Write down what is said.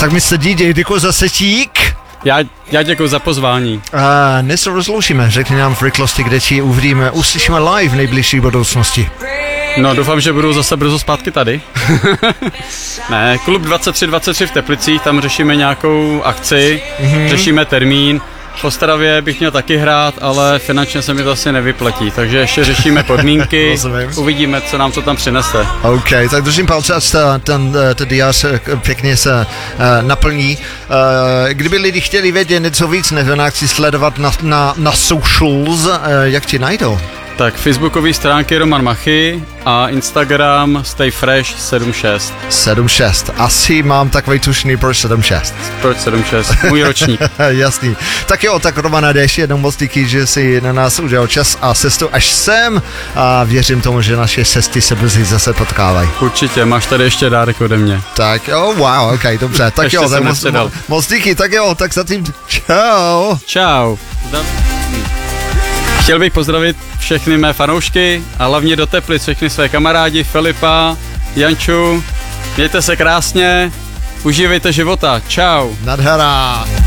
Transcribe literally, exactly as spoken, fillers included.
Tak mister dý džej, děkuji za setík. Já, já děkuji za pozvání. A než se rozloučíme, řekni nám v rychlosti, kde ti uvidíme, uslyšíme live v nejbližší budoucnosti. No, doufám, že budu zase brzo zpátky tady. Ne, klub dvacet tři dvacet tři v Teplicích, tam řešíme nějakou akci, mm-hmm. řešíme termín. V Ostravě bych měl taky hrát, ale finančně se mi to asi nevyplatí, takže ještě řešíme podmínky, uvidíme, co nám to tam přinese. OK, tak držím palce, ať ten, ten diář pěkně se uh, naplní. Uh, kdyby lidi chtěli vědět něco víc, nebo chci sledovat na, na, na socials, uh, jak ti najdou? Tak facebookové stránky Roman Machy a Instagram Stay Fresh sedm šest. sedm šest. Asi mám takový tušný, proč sedm šest. Proč sedm šest? Můj ročník. Jasný. Tak jo, tak Romana, ještě jednou moc díky, že jsi na nás udělal čas a cestu až sem a věřím tomu, že naše cesty se brzy zase potkávají. Určitě, máš tady ještě dárek ode mě. Tak jo, wow, ok, dobře. Tak ještě jo, tak moc, moc díky, tak jo, tak zatím čau. Čau. Chtěl bych pozdravit všechny mé fanoušky a hlavně do Teplic všechny své kamarádi Filipa, Janču. Mějte se krásně, užívejte života. Čau. Nadhera.